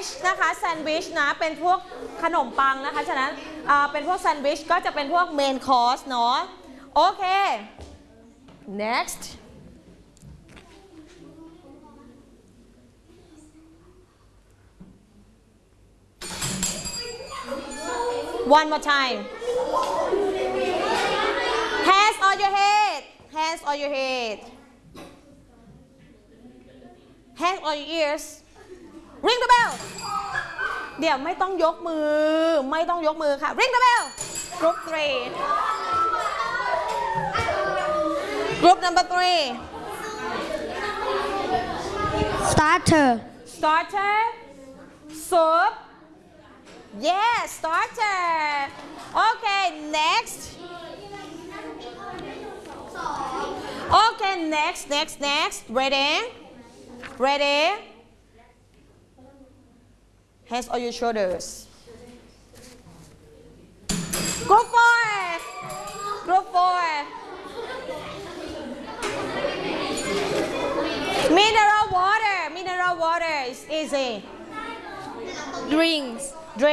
ชนะคะแซนด์วิชนะเป็นพวกขนมปังนะคะฉะนั้นเป็นพวกแซนด์วิชก็จะเป็นพวกเมนคอร์สเนาะโอเค next one more time hands on your head hands on your head hands on your ears ring the bell เดี๋ยวไม่ต้องยกมือไม่ต้องยกมือค่ะ ring the bell group 3 group number 3 starter soup yes starter okay next okay next ready hands on your shoulders group 4 mineral water is easy drinks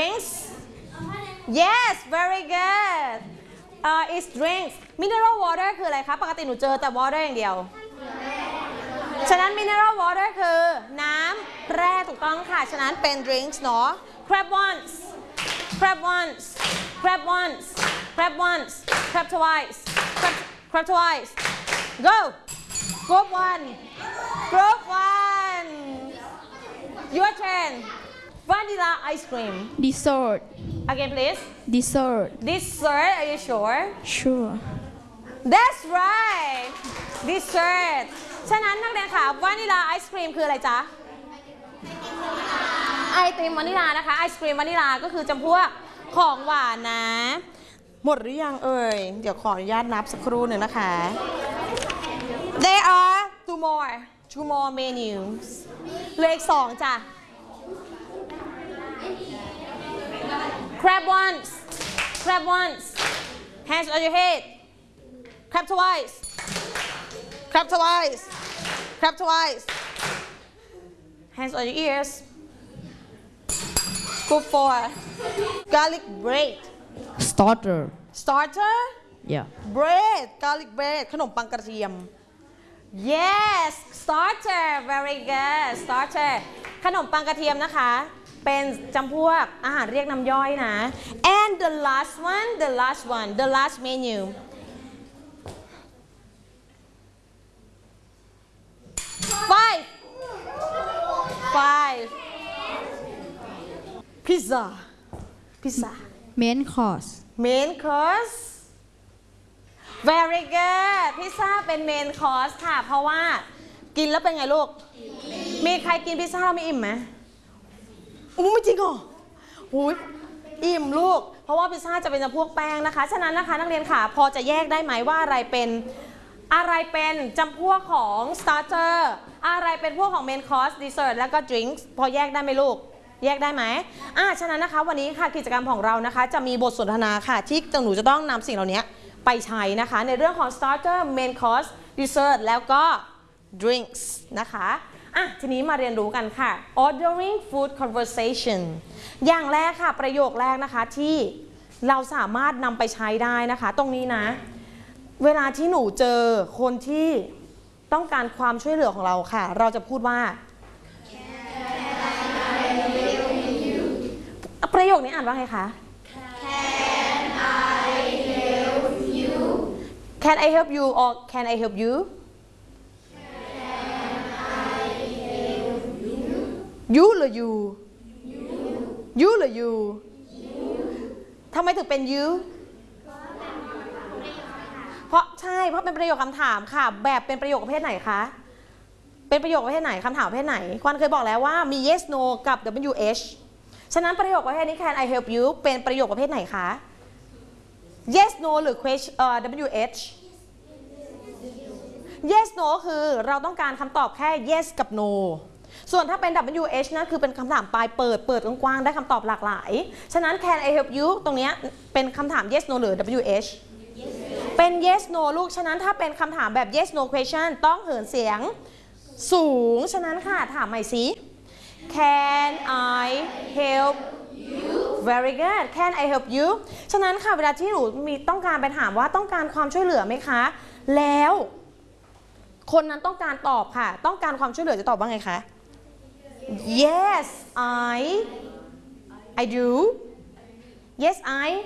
yes very good is drinks mineral water คืออะไรคะปกติหนูเจอแต่ water อย่างเดียวฉะนั้น mineral water คือน้ำแร่ถูกต้องค่ะฉะนั้นเป็น drinks เนาะ grab once grab twice go group 1 your turn vanilla ice cream dessert again please dessert are you sure sure that's right dessert ฉะนั้นนักเรียนค่ะวานิลาไอศครีมคืออะไรจ๊ะไอติมวานิลานะคะไอศครีมวานิลาก็คือจำพวกของหวานนะหมดหรือยังเอ่ยเดี๋ยวขออนุญาตนับสักครู่หนึ่งนะคะ there are two more menus เหลืออีก2จ้ะ grab once hands on your head grab twice hands on your ears group 4 garlic bread starter yeah bread garlic bread ขนมปังกระเทียม yes starter very good starter ขนมปังกระเทียมนะคะเป็นจำพวกอาหารเรียกน้ำย่อยนะ and the last menu five pizza main course very good พิซซ่าเป็น main course ค่ะเพราะว่ากินแล้วเป็นไงลูกมีใครกินพิซซ่าไม่อิ่มไหมไม่จริงเหรออิ่มลูกเพราะว่าพิซซ่าจะเป็นจำพวกแป้งนะคะฉะนั้นนะคะนักเรียนค่ะพอจะแยกได้ไหมว่าอะไรเป็นจำพวกของ starter อะไรเป็นพวกของ main course dessert แล้วก็ drinks พอแยกได้ไหมลูกแยกได้ไหมฉะนั้นนะคะวันนี้ค่ะกิจกรรมของเรานะคะจะมีบทสนทนาค่ะที่หนูจะต้องนำสิ่งเหล่านี้ไปใช้นะคะในเรื่องของ starter main course dessert แล้วก็ drinks นะคะทีนี้มาเรียนรู้กันค่ะ ordering food conversation อย่างแรกค่ะประโยคแรกนะคะที่เราสามารถนำไปใช้ได้นะคะตรงนี้นะเวลาที่หนูเจอคนที่ต้องการความช่วยเหลือของเราค่ะเราจะพูดว่า ประโยคนี้อ่านว่าไงคะ Can I help you or Can I help you you หรือ you หรือ you ทำไมถึงเป็น you เพราะเป็นประโยคคำถามค่ะแบบเป็นประโยคประเภทไหนคะเป็นประโยคประเภทไหนคำถามประเภทไหนควันเคยบอกแล้วว่ามี yes no กับ wh ฉะนั้นประโยคประเภทนี้ Can I help you เป็นประโยคประเภทไหนคะ yes no หรือ question wh yes no คือเราต้องการคำตอบแค่ yes กับ no ส่วนถ้าเป็น wh นั่นคือเป็นคำถามปลายเปิดกว้างๆได้คำตอบหลากหลายฉะนั้น Can I help you ตรงนี้เป็นคำถาม yes no หรือ wh เป็น yes no ลูกฉะนั้นถ้าเป็นคำถามแบบ yes no question ต้องเหินเสียงสูงฉะนั้นค่ะถามใหม่สิ Can I help Very good Can I help you ฉะนั้นค่ะเวลาที่หนูต้องการไปถามว่าต้องการความช่วยเหลือไหมคะแล้วคนนั้นต้องการตอบค่ะต้องการความช่วยเหลือจะตอบว่าไงคะ Yes I do Yes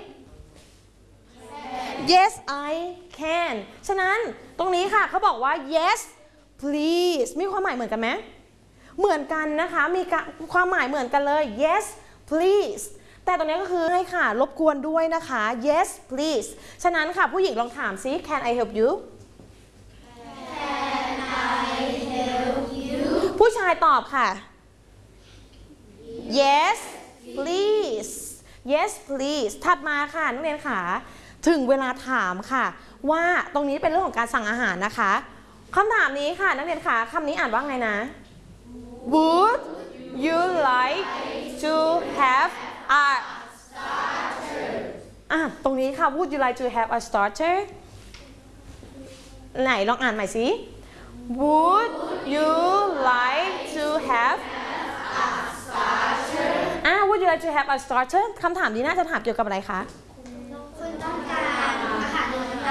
I can ฉะนั้นตรงนี้ค่ะเขาบอกว่า yes please มีความหมายเหมือนกันไหมเหมือนกันนะคะมีความหมายเหมือนกันเลย yes please แต่ตรงนี้ก็คือให้ค่ะรบกวนด้วยนะคะ yes please ฉะนั้นค่ะผู้หญิงลองถามซิ can I help you Can I help you ผู้ชายตอบค่ะ yes please yes please ถัดมาค่ะนักเรียนค่ะถึงเวลาถามค่ะว่าตรงนี้เป็นเรื่องของการสั่งอาหารนะคะคำถามนี้ค่ะนักเรียนค่ะคำนี้อ่านว่าไงนะ Would you like to have a starter ตรงนี้ค่ะ Would you like to have a starter ไหนลองอ่านใหม่สิ Would you like to have a starter Would you like to have a starter คำถามนี้น่าจะถามเกี่ยวกับอะไรคะคุณต้องการอาหาร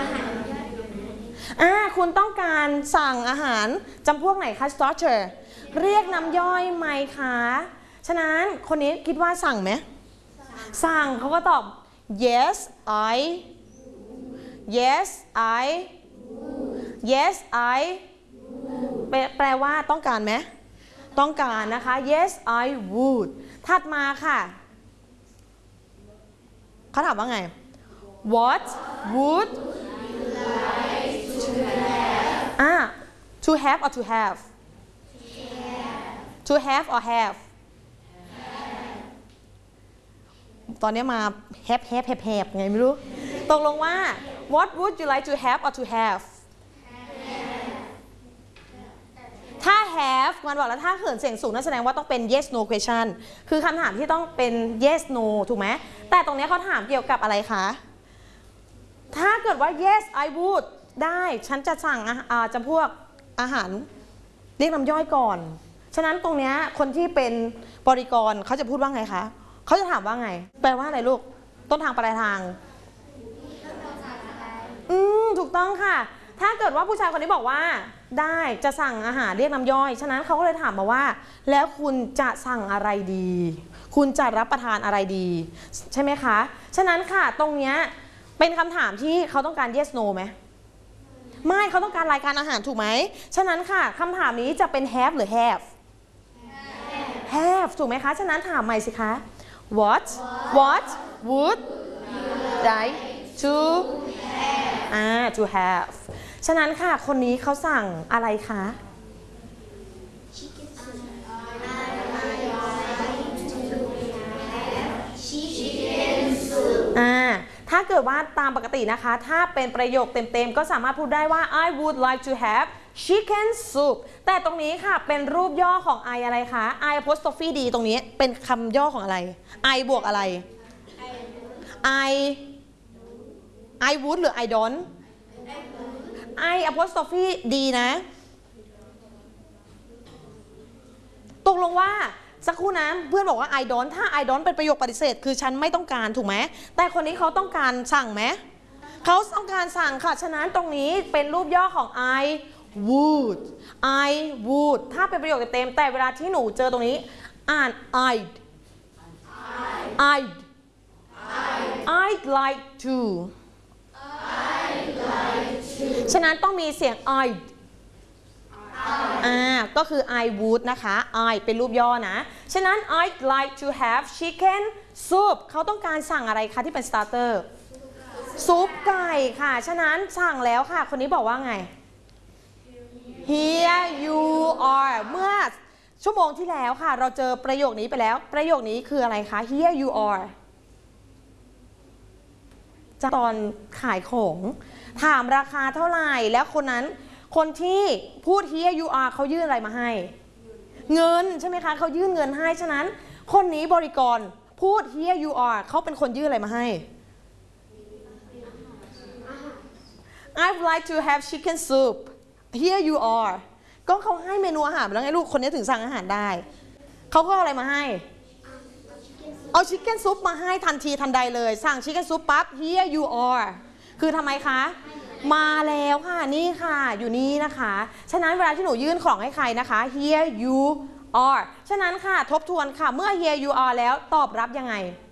คุณต้องการสั่งอาหารจำพวกไหนคะ starter เรียกน้ำย่อยไหมคะฉะนั้นคนนี้คิดว่าสั่งไหมสั่งเขาก็ตอบ yes I yes I yes I แปลว่าต้องการไหมต้องการนะคะ yes I would ถัดมาค่ะเขาถามว่าไง What would you like to have to have or to have to have or have ตอนนี้มา have ไงไม่รู้ตกลงว่า What would you like to have or to have ถ้า have มันบอกแล้วถ้าเขินเสียงสูงนั่นแสดงว่าต้องเป็น yes no question คือคำถามที่ต้องเป็น yes no ถูกไหมแต่ตรงนี้เขาถามเกี่ยวกับอะไรคะถ้าเกิดว่า yes I would ได้ฉันจะสั่งจำพวกอาหารเรียกน้ำย่อยก่อนฉะนั้นตรงนี้คนที่เป็นบริกรเขาจะพูดว่าไงคะเขาจะถามว่าไงแปลว่าอะไรลูกต้นทางปลายทางถูกต้องค่ะถ้าเกิดว่าผู้ชายคนนี้บอกว่าได้จะสั่งอาหารเรียกน้ำย่อยฉะนั้นเขาก็เลยถามมาว่าแล้วคุณจะสั่งอะไรดีคุณจะรับประทานอะไรดีใช่ไหมคะฉะนั้นค่ะตรงนี้เป็นคำถามที่เขาต้องการ yes no ไหมไม่เขาต้องการรายการอาหารถูกไหมฉะนั้นค่ะคำถามนี้จะเป็น have หรือ have ถูกไหมคะฉะนั้นถามใหม่สิคะ What would you like to have ฉะนั้นค่ะคนนี้เขาสั่งอะไรคะถ้าเกิดว่าตามปกตินะคะถ้าเป็นประโยคเต็มๆก็สามารถพูดได้ว่า I would like to have chicken soup แต่ตรงนี้ค่ะเป็นรูปย่อของ I อะไรคะ I apostrophe D ตรงนี้เป็นคำย่อของอะไร I บวกอะไร I would หรือ I don't I apostrophe D นะตกลงว่าสักครู่นะเพื่อนบอกว่า I don't ถ้า I don't เป็นประโยคปฏิเสธคือฉันไม่ต้องการถูกไหมแต่คนนี้เขาต้องการสั่งไหมเขาต้องการสั่งค่ะฉะนั้นตรงนี้เป็นรูปย่อของ I would ถ้าเป็นประโยคเต็มแต่เวลาที่หนูเจอตรงนี้อ่าน I'd like to ฉะนั้นต้องมีเสียง I'dก็คือ I would นะคะ I เป็นรูปย่อนะฉะนั้น I'd like to have chicken soup เขาต้องการสั่งอะไรคะที่เป็น starter ซุปไก่ค่ะฉะนั้นสั่งแล้วค่ะคนนี้บอกว่าไง Here you are เมื่อชั่วโมงที่แล้วค่ะเราเจอประโยคนี้ไปแล้วประโยคนี้คืออะไรคะ Here you are จากตอนขายของถามราคาเท่าไหร่แล้วคนที่พูด Here you are เขายื่นอะไรมาให้เงินใช่ไหมคะเขายื่นเงินให้ฉะนั้นคนนี้บริกรพูด Here you are เขาเป็นคนยื่นอะไรมาให้ I'd like to have chicken soup Here you are ก็เขาให้เมนูอาหารแล้วไงลูกคนนี้ถึงสั่งอาหารได้เขาก็เอาอะไรมาให้เอาชิคเก้นซุปมาให้ทันทีทันใดเลยสั่งชิคเก้นซุปปั๊บ here you are คือทำไมคะมาแล้วค่ะนี่ค่ะอยู่นี่นะคะฉะนั้นเวลาที่หนูยื่นของให้ใครนะคะ here you are ฉะนั้นค่ะทบทวนค่ะเมื่อ here you are แล้วตอบรับยังไง